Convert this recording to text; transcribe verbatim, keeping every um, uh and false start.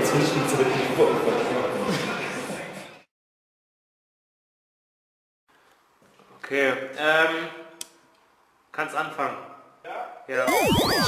dazwischen zu den Okay, ähm, kannst anfangen. Ja? Ja.